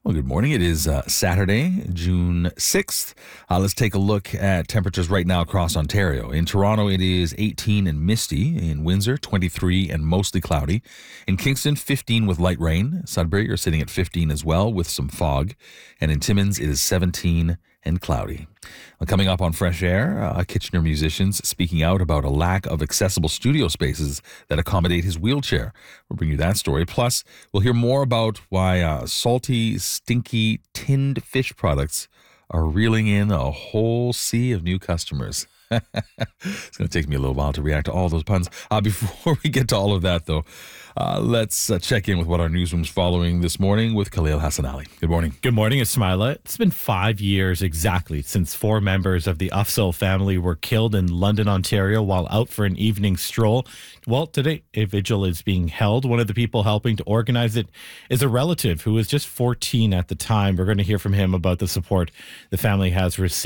Well, good morning. It is Saturday, June 6th. Let's take a look at temperatures right now across Ontario. In Toronto, it is 18 and misty. In Windsor, 23 and mostly cloudy. In Kingston, 15 with light rain. Sudbury, you're sitting at 15 as well with some fog. And in Timmins, it is 17 and cloudy. Coming up on Fresh Air, Kitchener musicians speaking out about a lack of accessible studio spaces that accommodate his wheelchair. We'll bring you that story. Plus, we'll hear more about why salty, stinky, tinned fish products are reeling in a whole sea of new customers. It's going to take me a little while to react to all those puns. Before we get to all of that, though, let's check in with what our newsroom's following this morning with Khalil Hassan Ali. Good morning. Good morning, Ismaila. It's been 5 years exactly since 4 members of the Afzal family were killed in London, Ontario, while out for an evening stroll. Well, today a vigil is being held. One of the people helping to organize it is a relative who was just 14 at the time. We're going to hear from him about the support the family has received.